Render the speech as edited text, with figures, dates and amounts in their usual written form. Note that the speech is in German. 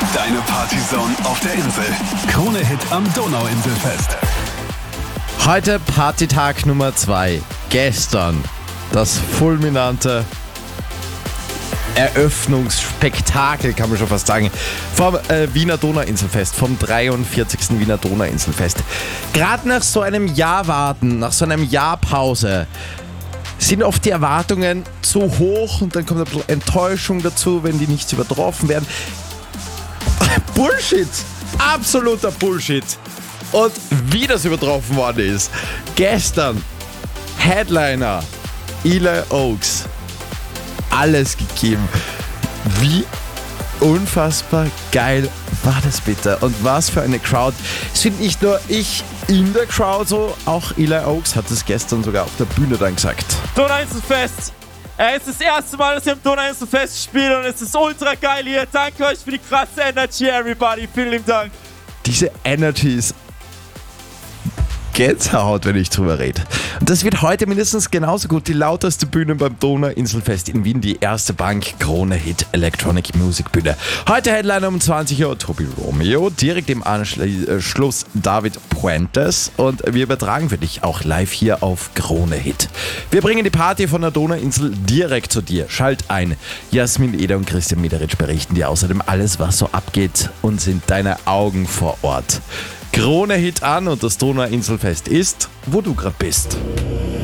Deine Partyzone auf der Insel. Krone-Hit am Donauinselfest. Heute Partytag Nummer 2. Gestern das fulminante Eröffnungsspektakel, kann man schon fast sagen, vom Wiener Donauinselfest, vom 43. Wiener Donauinselfest. Gerade nach so einem Jahr Warten, nach so einem Jahr Pause, sind oft die Erwartungen zu hoch und dann kommt ein bisschen Enttäuschung dazu, wenn die nicht übertroffen werden. Bullshit! Absoluter Bullshit! Und wie das übertroffen worden ist. Gestern Headliner Eli Oaks. Alles gegeben. Wie unfassbar geil war das bitte? Und was für eine Crowd. Es sind nicht nur ich in der Crowd so, auch Eli Oaks hat es gestern sogar auf der Bühne dann gesagt. Donauinselfest. Es ist das erste Mal, dass wir im Donauinselfest spielen und es ist ultra geil hier. Danke euch für die krasse Energy, everybody. Vielen lieben Dank. Diese Energy ist Gänsehaut, wenn ich drüber rede. Und das wird heute mindestens genauso gut. Die lauteste Bühne beim Donauinselfest in Wien, die erste Bank Krone-Hit Electronic Music Bühne. Heute Headliner um 20 Uhr Tobi Romeo, direkt im Anschluss David Puentes und wir übertragen für dich auch live hier auf Krone-Hit. Wir bringen die Party von der Donauinsel direkt zu dir. Schalt ein. Jasmin Eder und Christian Mederitsch berichten dir außerdem alles, was so abgeht und sind deine Augen vor Ort. Krone-Hit an und das Donauinselfest ist, wo du gerade bist.